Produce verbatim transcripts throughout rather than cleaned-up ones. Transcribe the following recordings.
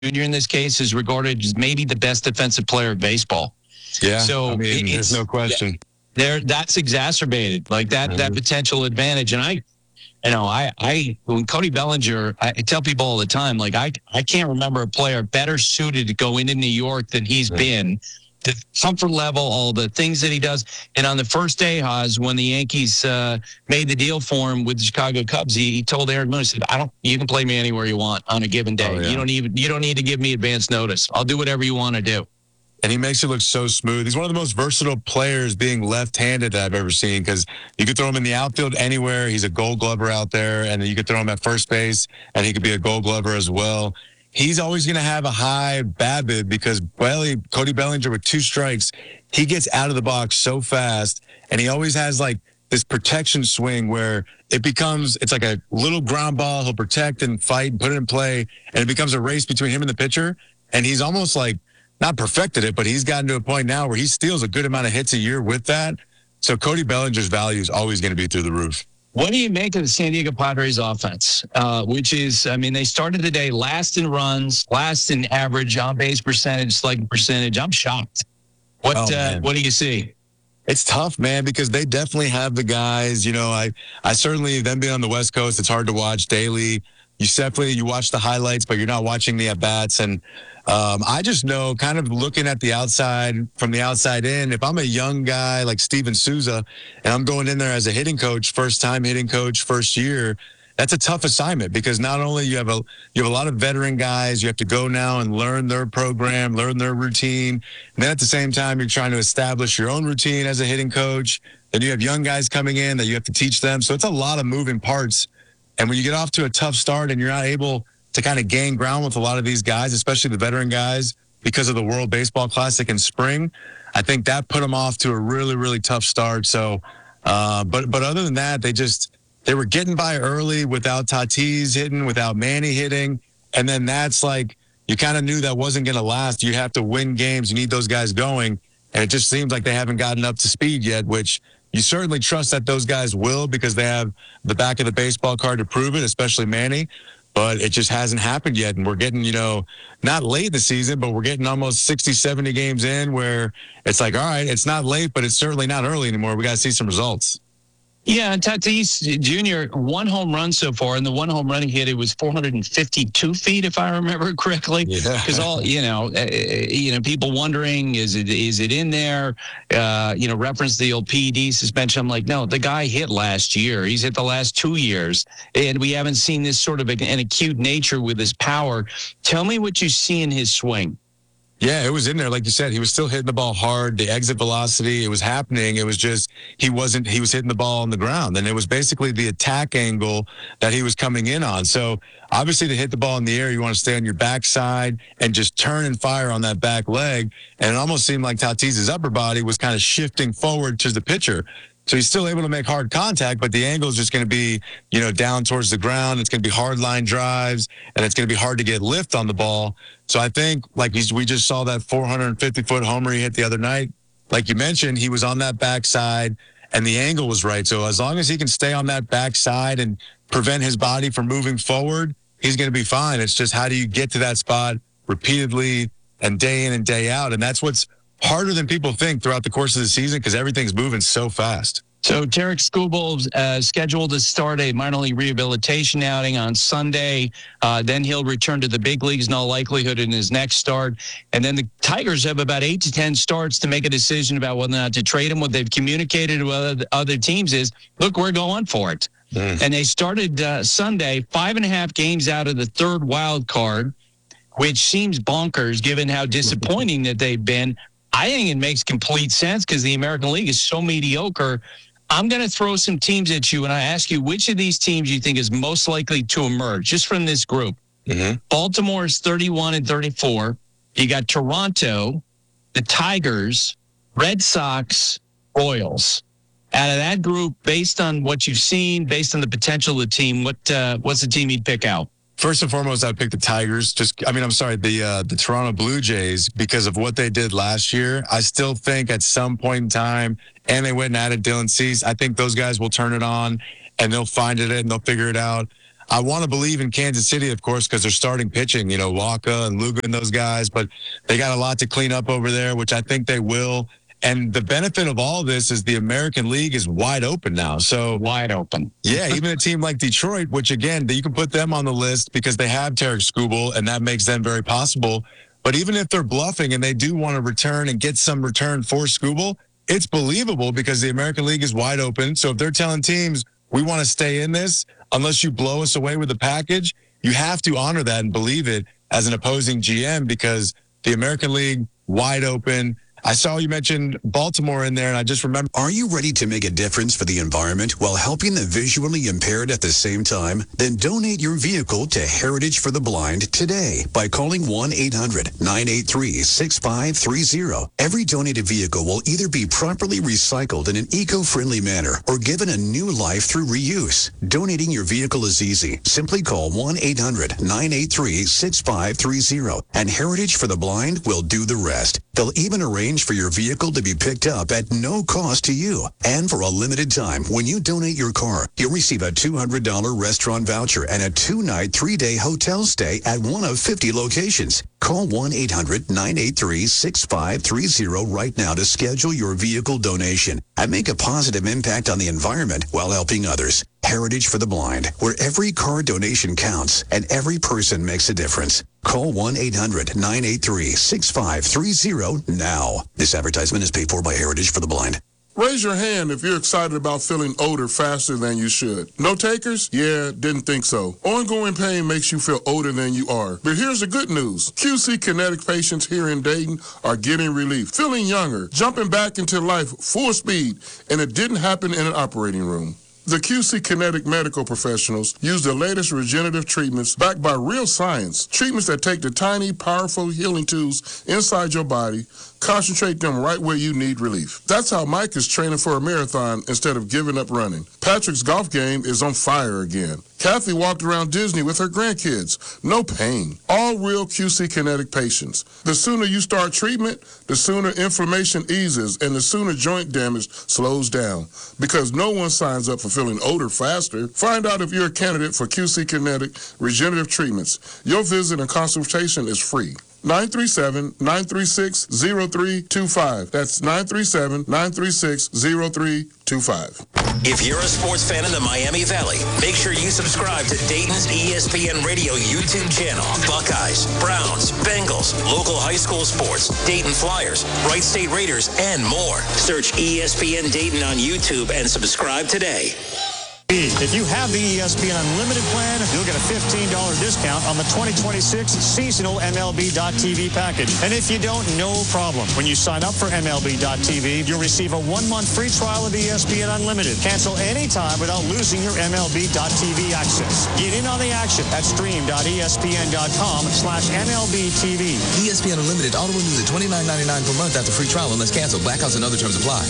Junior in this case is regarded as maybe the best defensive player of baseball. Yeah, so I mean, it, there's no question. There, that's exacerbated, like that mm-hmm. that potential advantage. And I, you know, I, I when Cody Bellinger, I tell people all the time, like I, I can't remember a player better suited to go into New York than he's yeah. been. The comfort level, all the things that he does. And on the first day, Haas, when the Yankees uh, made the deal for him with the Chicago Cubs, he, he told Aaron Boone, he said, "I don't. You can play me anywhere you want on a given day. Oh, yeah. You don't even. You don't need to give me advance notice. I'll do whatever you want to do." And he makes it look so smooth. He's one of the most versatile players being left-handed that I've ever seen, because you could throw him in the outfield anywhere. He's a Gold Glover out there, and then you could throw him at first base, and he could be a Gold Glover as well. He's always going to have a high BABIP because Belly, Cody Bellinger with two strikes, he gets out of the box so fast, and he always has like this protection swing where it becomes, it's like a little ground ball. He'll protect and fight and put it in play, and it becomes a race between him and the pitcher. And he's almost like, not perfected it, but he's gotten to a point now where he steals a good amount of hits a year with that. So Cody Bellinger's value is always going to be through the roof. What do you make of the San Diego Padres offense, uh, which is, I mean, they started the day last in runs, last in average on-base percentage, slugging percentage. I'm shocked. What oh, uh, what do you see? It's tough, man, because they definitely have the guys. You know, I, I certainly, them being on the West Coast, it's hard to watch daily. You definitely, you watch the highlights, but you're not watching the at-bats. And um, I just know, kind of looking at the outside, from the outside in, if I'm a young guy like Steven Souza, and I'm going in there as a hitting coach, first-time hitting coach, first year, that's a tough assignment, because not only you have a you have a lot of veteran guys, you have to go now and learn their program, learn their routine. And then at the same time, you're trying to establish your own routine as a hitting coach. Then you have young guys coming in that you have to teach them. So it's a lot of moving parts. And when you get off to a tough start and you're not able to kind of gain ground with a lot of these guys, especially the veteran guys, because of the World Baseball Classic in spring, I think that put them off to a really, really tough start. So, uh, but but other than that, they just they were getting by early without Tatis hitting, without Manny hitting, and then that's like you kind of knew that wasn't going to last. You have to win games. You need those guys going, and it just seems like they haven't gotten up to speed yet, which you certainly trust that those guys will, because they have the back of the baseball card to prove it, especially Manny. But it just hasn't happened yet. And we're getting, you know, not late in the season, but we're getting almost sixty, seventy games in where it's like, all right, it's not late, but it's certainly not early anymore. We got to see some results. Yeah, Tatis Junior, one home run so far, and the one home run he hit, it was four hundred fifty-two feet, if I remember correctly. Because yeah. all, you know, uh, you know, people wondering, is it is it in there? Uh, you know, reference the old P E D suspension. I'm like, no, the guy hit last year. He's hit the last two years. And we haven't seen this sort of an acute nature with his power. Tell me what you see in his swing. Yeah, it was in there. Like you said, he was still hitting the ball hard. The exit velocity, it was happening. It was just, he wasn't, he was hitting the ball on the ground. And it was basically the attack angle that he was coming in on. So obviously to hit the ball in the air, you want to stay on your backside and just turn and fire on that back leg. And it almost seemed like Tatis's upper body was kind of shifting forward to the pitcher. So he's still able to make hard contact, but the angle is just going to be, you know, down towards the ground. It's going to be hard line drives, and it's going to be hard to get lift on the ball. So I think, like he's, we just saw that four hundred fifty foot homer he hit the other night. Like you mentioned, he was on that backside, and the angle was right. So as long as he can stay on that backside and prevent his body from moving forward, he's going to be fine. It's just, how do you get to that spot repeatedly and day in and day out? And that's what's harder than people think throughout the course of the season, because everything's moving so fast. So Tarik Skubal uh, scheduled to start a minor league rehabilitation outing on Sunday. Uh, then he'll return to the big leagues in all likelihood in his next start. And then the Tigers have about eight to ten starts to make a decision about whether or not to trade him. What they've communicated with other teams is, look, we're going for it. Mm. And they started uh, Sunday, five and a half games out of the third wild card, which seems bonkers given how disappointing that they've been. I think it makes complete sense because the American League is so mediocre. I'm going to throw some teams at you, and I ask you which of these teams you think is most likely to emerge, just from this group. Mm-hmm. Baltimore is thirty-one and thirty-four. You got Toronto, the Tigers, Red Sox, Royals. Out of that group, based on what you've seen, based on the potential of the team, what uh, what's the team you'd pick out? First and foremost, I'd pick the Tigers. Just, I mean, I'm sorry, the uh, the Toronto Blue Jays, because of what they did last year. I still think at some point in time, and they went and added Dylan Cease, I think those guys will turn it on, and they'll find it and they'll figure it out. I want to believe in Kansas City, of course, because they're starting pitching, you know, Walker and Luga and those guys, but they got a lot to clean up over there, which I think they will. And the benefit of all this is the American League is wide open now. So Wide open. yeah, even a team like Detroit, which again, you can put them on the list because they have Tarek Skubal, and that makes them very possible. But even if they're bluffing and they do want to return and get some return for Skubal, it's believable because the American League is wide open. So if they're telling teams, we want to stay in this, unless you blow us away with the package, you have to honor that and believe it as an opposing G M because the American League, wide open. I saw you mentioned Baltimore in there, and I just remember. Are you ready to make a difference for the environment while helping the visually impaired at the same time? Then donate your vehicle to Heritage for the Blind today by calling one eight hundred nine eight three six five three zero. Every donated vehicle will either be properly recycled in an eco-friendly manner or given a new life through reuse. Donating your vehicle is easy. Simply call one eight hundred nine eight three six five three zero, and Heritage for the Blind will do the rest. They'll even arrange for your vehicle to be picked up at no cost to you. And for a limited time, when you donate your car, you'll receive a two hundred dollars restaurant voucher and a two-night, three-day hotel stay at one of fifty locations. Call one eight hundred nine eight three six five three zero right now to schedule your vehicle donation and make a positive impact on the environment while helping others. Heritage for the Blind, where every car donation counts and every person makes a difference. Call one eight hundred nine eight three six five three zero now. This advertisement is paid for by Heritage for the Blind. Raise your hand if you're excited about feeling older faster than you should. No takers? Yeah, didn't think so. Ongoing pain makes you feel older than you are. But here's the good news. Q C Kinetic patients here in Dayton are getting relief, feeling younger, jumping back into life full speed, and it didn't happen in an operating room. The Q C Kinetic medical professionals use the latest regenerative treatments backed by real science, treatments that take the tiny, powerful healing tools inside your body, concentrate them right where you need relief. That's how Mike is training for a marathon instead of giving up running. Patrick's golf game is on fire again. Kathy walked around Disney with her grandkids. No pain. All real Q C Kinetic patients. The sooner you start treatment, the sooner inflammation eases and the sooner joint damage slows down. Because no one signs up for feeling older faster. Find out if you're a candidate for Q C Kinetic regenerative treatments. Your visit and consultation is free. nine three seven, nine three six, zero three two five. That's nine three seven, nine three six, zero three two five. If you're a sports fan in the Miami Valley, make sure you subscribe to Dayton's E S P N Radio YouTube channel. Buckeyes, Browns, Bengals, local high school sports, Dayton Flyers, Wright State Raiders, and more. Search E S P N Dayton on YouTube and subscribe today. If you have the E S P N Unlimited plan, you'll get a fifteen dollars discount on the twenty twenty-six seasonal M L B dot T V package. And if you don't, no problem. When you sign up for M L B dot T V, you'll receive a one-month free trial of E S P N Unlimited. Cancel anytime without losing your M L B dot T V access. Get in on the action at stream dot E S P N dot com slash M L B T V. E S P N Unlimited auto renews at twenty-nine ninety-nine per month after free trial unless canceled. Blackouts and other terms apply.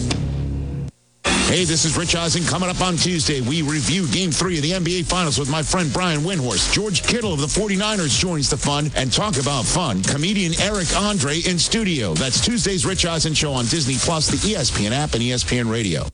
Hey, this is Rich Eisen. Coming up on Tuesday, we review Game three of the N B A Finals with my friend Brian Windhorst. George Kittle of the forty-niners joins the fun. And talk about fun, comedian Eric Andre in studio. That's Tuesday's Rich Eisen Show on Disney Plus, the E S P N app, and E S P N Radio.